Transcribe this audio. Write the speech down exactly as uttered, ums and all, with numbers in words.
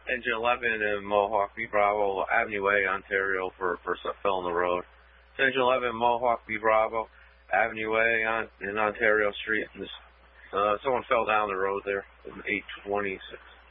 Engine eleven in Mohawk B Bravo Avenue A, Ontario for for some fell in the road. It's Engine eleven Mohawk B Bravo Avenue A on in Ontario Street. And this, uh, someone fell down the road there. eight twenty-six.